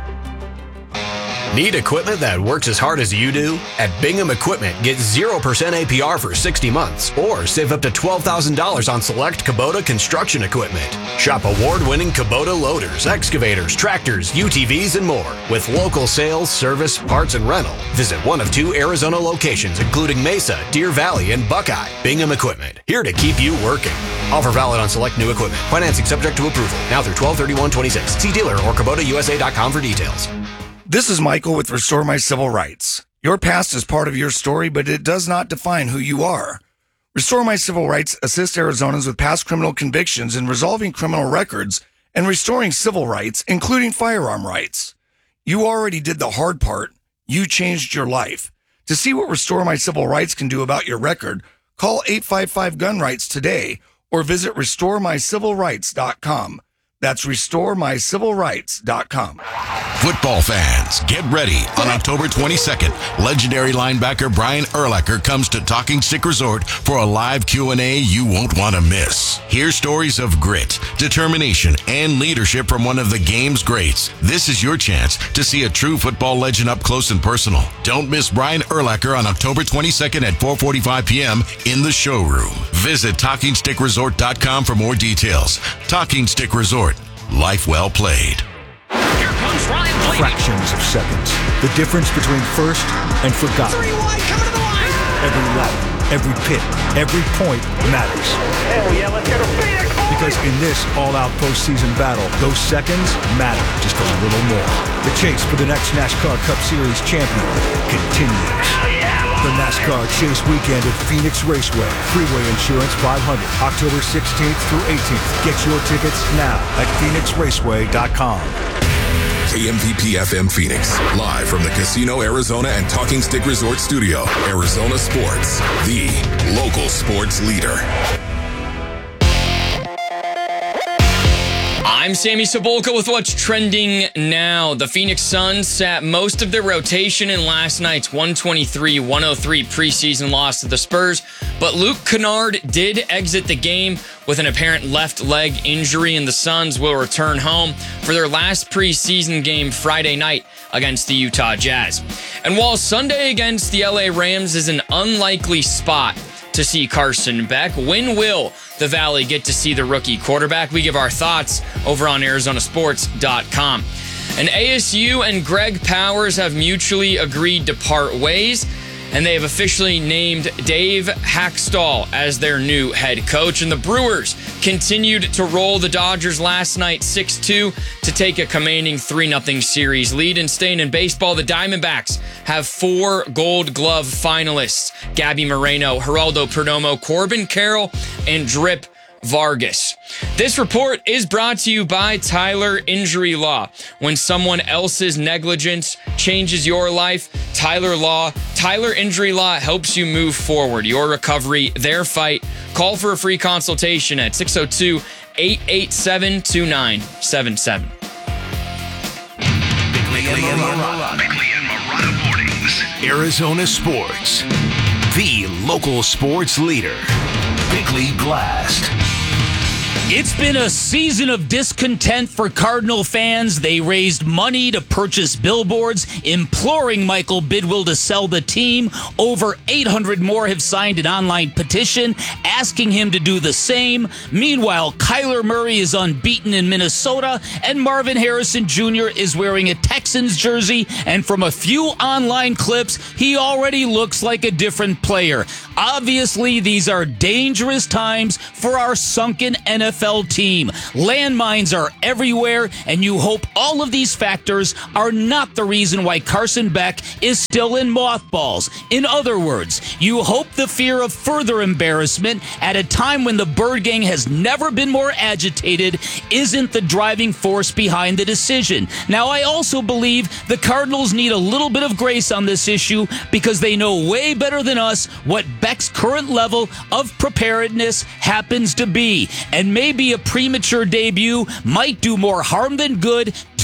Need equipment that works as hard as you do? At Bingham Equipment, get zero percent A P R for sixty months or save up to twelve thousand dollars on select Kubota construction equipment. Shop award-winning Kubota loaders, excavators, tractors, U T Vs, and more. With local sales, service, parts, and rental. Visit one of two Arizona locations, including Mesa, Deer Valley, and Buckeye. Bingham Equipment, here to keep you working. Offer valid on select new equipment. Financing subject to approval. Now through twelve thirty-one twenty-six. See dealer or Kubota U S A dot com for details. This is Michael with Restore My Civil Rights. Your past is part of your story, but it does not define who you are. Restore My Civil Rights assists Arizonans with past criminal convictions in resolving criminal records and restoring civil rights, including firearm rights. You already did the hard part. You changed your life. To see what Restore My Civil Rights can do about your record, call eight five five gun rights today or visit restore my civil rights dot com. That's restore my civil rights dot com. Football fans, get ready. On October twenty-second, legendary linebacker Brian Urlacher comes to Talking Stick Resort for a live Q and A you won't want to miss. Hear stories of grit, determination, and leadership from one of the game's greats. This is your chance to see a true football legend up close and personal. Don't miss Brian Urlacher on October twenty-second at four forty-five p.m. in the showroom. Visit talking stick resort dot com for more details. Talking Stick Resort. Life well played. Here comes Ryan Blaney. Fractions of seconds. The difference between first and forgotten. Three wide, coming to the line. Every lap, every pit, every point matters. Hell yeah, let's go to Phoenix. Because in this all-out postseason battle, those seconds matter just a little more. The chase for the next NASCAR Cup Series champion continues. Hell yeah. The NASCAR Chase Weekend at Phoenix Raceway. Freeway Insurance five hundred, October sixteenth through eighteenth. Get your tickets now at phoenix raceway dot com. K M V P F M Phoenix, live from the Casino Arizona and Talking Stick Resort Studio. Arizona Sports, the local sports leader. I'm Sammy Cebulka with what's trending now. The Phoenix Suns sat most of their rotation in last night's one twenty-three one oh three preseason loss to the Spurs, but Luke Kennard did exit the game with an apparent left leg injury, and the Suns will return home for their last preseason game Friday night against the Utah Jazz. And while Sunday against the L A Rams is an unlikely spot to see Carson Beck, when will the Valley get to see the rookie quarterback? We give our thoughts over on arizona sports dot com. And A S U and Greg Powers have mutually agreed to part ways, and they have officially named Dave Hackstall as their new head coach. And the Brewers continued to roll the Dodgers last night six two to take a commanding three nothing series lead. And staying in baseball, the Diamondbacks have four Gold Glove finalists: Gabby Moreno, Geraldo Perdomo, Corbin Carroll, and Drip Vargas. This report is brought to you by Tyler Injury Law. When someone else's negligence changes your life, Tyler Law, Tyler Injury Law helps you move forward. Your recovery, their fight. Call for a free consultation at six oh two, eight eight seven, two nine seven seven. Bickley and Marotta. Bickley and Marotta mornings. Arizona Sports, the local sports leader. Big League Blast. It's been a season of discontent for Cardinal fans. They raised money to purchase billboards, imploring Michael Bidwill to sell the team. Over eight hundred more have signed an online petition asking him to do the same. Meanwhile, Kyler Murray is unbeaten in Minnesota, and Marvin Harrison Junior is wearing a Texans jersey, and from a few online clips, he already looks like a different player. Obviously, these are dangerous times for our sunken N F L team. Landmines are everywhere, and you hope all of these factors are not the reason why Carson Beck is still in mothballs. In other words, you hope the fear of further embarrassment at a time when the Bird Gang has never been more agitated isn't the driving force behind the decision. Now, I also believe the Cardinals need a little bit of grace on this issue because they know way better than us what Beck's current level of preparedness happens to be. And maybe a premature debut might do more harm than good